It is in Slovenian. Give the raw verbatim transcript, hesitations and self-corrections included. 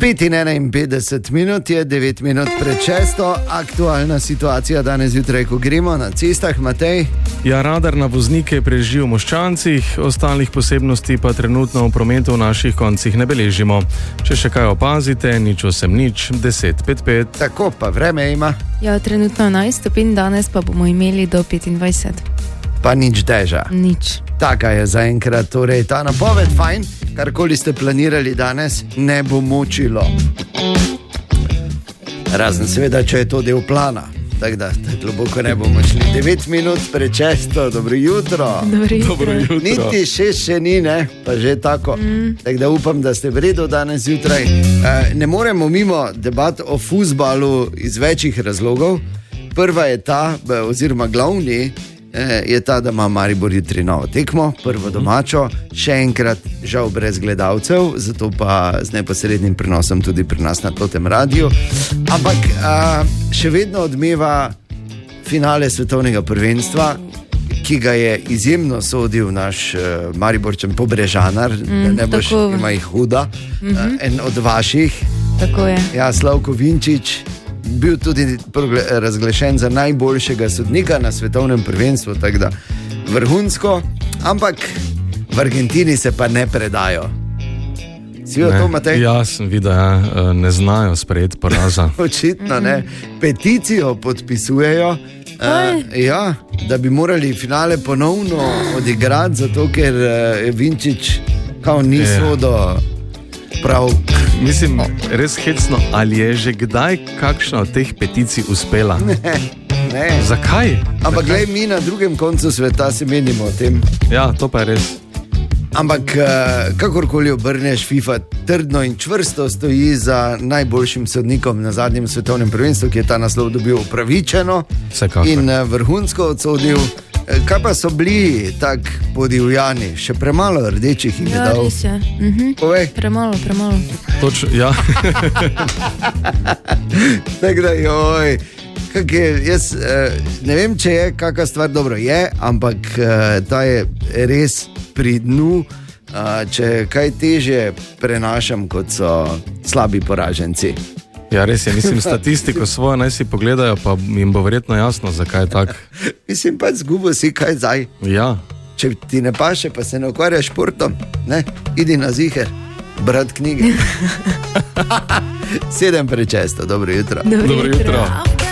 petinpetdeset minut je, devet minut pred šesto, aktualna situacija danes zjutraj, ko gremo na cestah, Matej. Ja, radar na voznike preži v Moščancih, ostalih posebnosti pa trenutno v prometu v naših koncih ne beležimo. Če še kaj opazite, nič osem nič, deset pet pet. Tako pa vreme ima. Ja, trenutno enajst stopinj, danes pa bomo imeli do petindvajset. Pa nič deža. Nič. Taka je zaenkrat, torej ta napoved fajn, karkoli ste planirali danes, ne bo močilo. Razen seveda, če je to del plana. Tako da, globoko ne bomo šli. devet minut pred šesto, dobro jutro. Dobro jutro. Dobro jutro. Niti šest še ni, ne? Pa že tako. Mm. Tako da upam, da ste v redu danes zjutraj. E, ne moremo mimo debat o fuzbalu iz večjih razlogov. Prva je ta, oziroma glavni, je ta, da ima Maribor jutri novo tekmo, prvo domačo, še enkrat žal brez gledalcev, zato pa z neposrednim prenosom tudi pri nas na Totem radiju. Ampak a, še vedno odmeva finale svetovnega prvenstva, ki ga je izjemno sodil naš uh, Mariborčan Pobrežanar, mm, da ne boš ima jih huda, mm-hmm. uh, en od vaših. Tako je. Ja, Slavko Vinčič. Bil tudi razglašen za najboljšega sodnika na svetovnem prvenstvu, tako da vrhunsko, ampak v Argentini se pa ne predajo. Si jo to, Matej? Ja, sem videl, ja, ne znajo sprejeti poraza. Očitno ne. Peticijo podpisujejo, uh, ja, da bi morali finale ponovno odigrati, zato ker uh, Vinčič kao ni sodo prav. Mislim, res hecno, ali je že kdaj kakšna od teh peticij uspela? Ne, ne. Zakaj? Ampak glej, mi na drugem koncu sveta se menimo o tem. Ja, to pa je res. Ampak kakorkoli obrneš, FIFA trdno in čvrsto stoji za najboljšim sodnikom na zadnjem svetovnem prvenstvu, ki je ta naslov dobil upravičeno. Vsekakor. In vrhunsko odsodil. Kaj pa so bili tak podivjani? Še premalo rdečih jim je Ja, dal. res je. Mhm. Povej. Premalo, premalo. Toč, ja. Tako da, joj, kak je, jaz eh, ne vem, če je kakšna stvar, dobro je, ampak eh, ta je res pri dnu, eh, če kaj teže prenašam, kot so slabi poraženci. Ja, res je, mislim, statistiko svojo naj si pogledajo, pa jim bo verjetno jasno, zakaj je tak. Mislim pa, zgubo si kaj zdaj. Ja. Če ti ne paše, pa se ne ukvarjaš športom, ne, idi na ziher, brat knjige. Sedem pred šesto, dobro jutro. Dobro Dobro jutro. jutro.